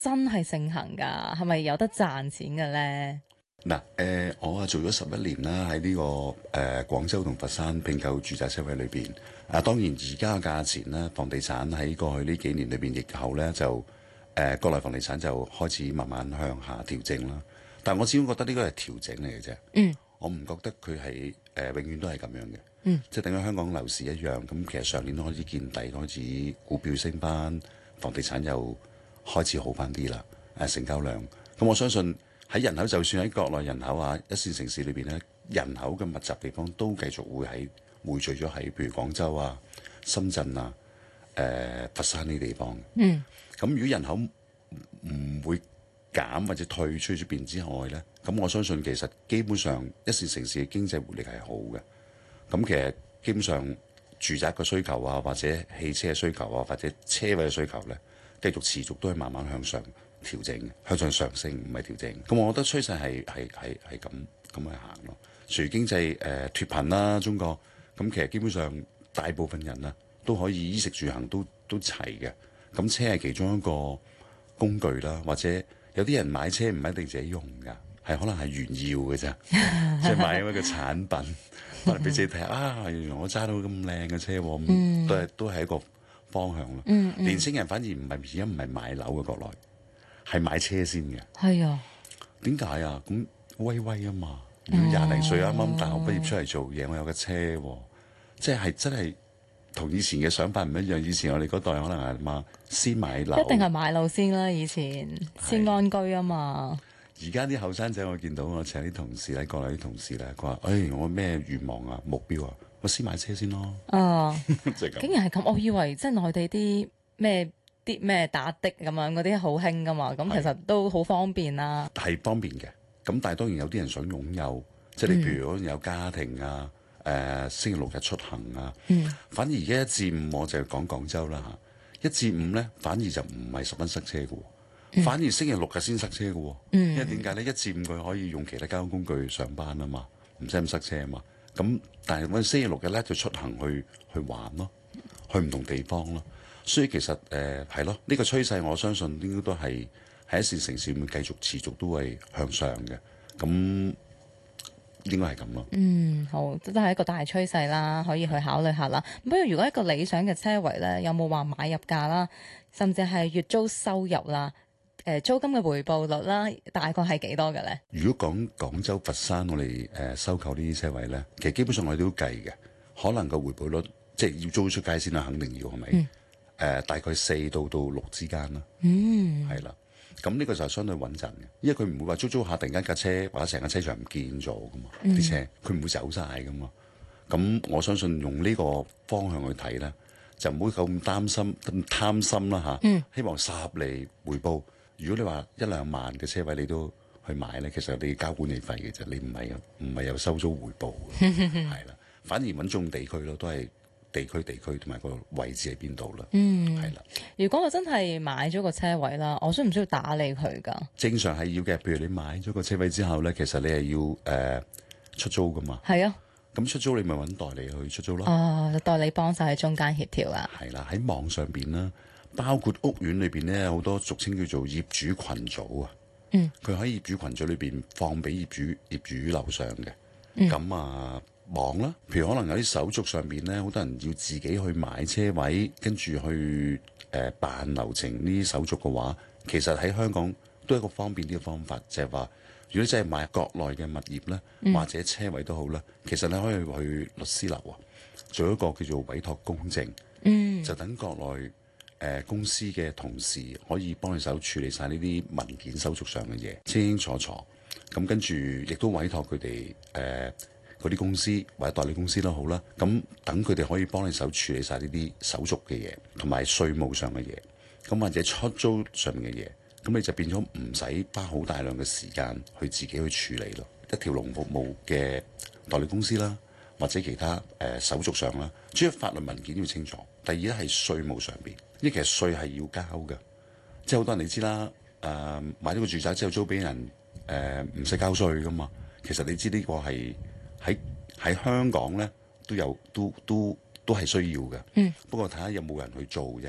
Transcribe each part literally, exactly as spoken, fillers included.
真係盛行㗎？係咪有得賺錢嘅咧？ 嗱，誒、呃，我啊做咗十一年啦，喺呢、這個誒、呃、廣州同佛山併購住宅車位裏邊。啊，當然而家嘅價錢咧，房地產喺過去呢幾年裏邊疫後咧，就誒、呃、國內房地產就開始慢慢向下調整啦。但我始終覺得呢個係調整嚟嘅啫。 嗯， 我唔覺得佢係誒永遠都係咁樣嘅。 嗯， 即係等於香港樓市一樣。咁其實上年都開始見底，開始股票升翻，房地產又開始好翻啲啦。誒、啊、成交量，咁我相信。喺人口，就算喺國內人口啊，一線城市裏邊咧，人口嘅密集地方都繼續會喺匯聚咗喺，譬如廣州啊、深圳啊、誒、呃、佛山呢啲地方。 嗯。 咁如果人口唔會減或者退出出邊之外咧，咁我相信其實基本上一線城市嘅經濟活力係好嘅。咁其實基本上住宅嘅需求啊，或者汽車嘅需求啊，或者車位嘅需求咧，繼續持續都係慢慢向上調整嘅，向上上升，唔係調整。咁我覺得趨勢係係係係咁咁去行咯。隨住經濟誒脫貧啦，中國咁其實基本上大部分人啊都可以衣食住行都都齊嘅。咁車係其中一個工具啦，或者有啲人買車唔一定自己用㗎，係可能係炫耀嘅啫，即係買一個產品，可能俾自己睇下啊，原來我揸到咁靚嘅車喎，嗯、都係都係一個方向咯。嗯嗯、年輕人反而唔係而家唔係買樓嘅國內。係買車先嘅， 係啊， 點解啊？咁威威啊嘛！如果廿零歲啱啱大學畢業出嚟做嘢，我有個車喎，即係真係同以前嘅想法唔一樣。以前我哋嗰代可能係嘛先買樓， 一定係買樓先啦。以前先安居啊嘛。 而家啲後生仔我見到我請啲同事喺國內啲同事咧，佢話：誒、哎、我咩願望啊目標啊，我先買車先咯。 啊， 就係咁。 竟然係咁，我以為即係內地啲咩啲咩打的咁樣嗰啲好興噶嘛，咁其實都好方便啦。 係方便嘅，咁但係當然有啲人想擁有，即係你譬如可能有家庭啊，誒、呃、星期六日出行啊， 嗯、 反而而家一至五我就講廣州啦嚇，一至五咧反而就唔係十分塞車嘅喎，嗯、反而星期六日先塞車嘅喎，嗯、因為點解咧？一至五佢可以用其他交通工具上班啊嘛，唔使咁塞車啊嘛，咁但係我星期六日咧就出行去去玩咯，去唔同地方咯。所以其實誒係咯，呢、這個趨勢我相信應該都係喺一線城市會繼續持續都係向上嘅，咁應該係咁咯。嗯， 好，都係一個大趨勢啦，可以去考慮下啦。不過如果一個理想嘅車位咧，有冇話買入價啦，甚至係月租收入啦，誒、呃、租金嘅回報率啦，大概係幾多嘅咧？ 如果講廣州、佛山，我哋誒、呃、收購呢啲車位咧，其實基本上我哋都計嘅，可能個回報率即係要租出街先啦，肯定要係咪？誒、嗯呃、大概四到到六之間啦，嗯，係啦，咁呢個就係相對穩陣嘅，因為佢唔會話租租下突然間架車或者成架車場唔見咗噶嘛，啲、嗯、車佢唔會走晒噶嘛，咁我相信用呢個方向去睇咧，就唔會咁擔心咁貪心啦嚇，嗯、希望十厘回報。如果你話一兩萬嘅車位你都去買咧，其實你交管理費嘅啫，你唔係唔係有收租回報嘅，係啦，反而揾中地區咯，都係。地區地區同埋個位置喺邊度啦？嗯，係啦。 如果我真係買咗個車位啦，我需唔需要打理佢㗎？ 正常係要嘅。譬如你買咗個車位之後咧，其實你係要誒、呃、出租㗎嘛。 係啊。 咁出租你咪揾代理去出租咯。 哦，代理幫手喺中間協調啊。 係啦，喺網上邊啦，包括屋苑裏邊咧，好多俗稱叫做業主群組啊。嗯。佢喺業主群組裏邊放俾業主業主樓上嘅。嗯。咁啊。網啦，譬如可能有啲手續上邊咧，好多人要自己去買車位，跟住去誒、呃、辦流程呢啲手續嘅話，其實喺香港都係一個方便啲嘅方法，就係、是、話如果真係買國內嘅物業咧，嗯、或者車位都好啦，其實你可以去律師樓啊，做一個叫做委託公證，嗯、就等國內誒、呃、公司嘅同事可以幫你手處理晒呢啲文件手續上嘅嘢，清清楚楚。咁跟住亦都委託佢哋誒。呃嗰啲公司或者代理公司都好啦，咁等佢哋可以幫你手處理晒呢啲手續嘅嘢，同埋稅務上嘅嘢，咁或者出租上面嘅嘢，咁你就變咗唔使花好大量嘅時間去自己去處理咯。一條龍服務嘅代理公司啦，或者其他誒、呃、手續上啦，主要法律文件要清楚。第二咧係稅務上邊，因為其實稅係要交嘅，即係好多人你知啦，誒、呃、買咗個住宅之後租俾人誒唔使交稅噶嘛，其實你知呢個係。喺喺香港咧都有都都都係需要嘅，嗯、不過睇下有冇人去做啫。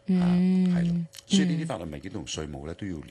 係咯、 嗯， 所以呢啲法律文件同稅務咧都要了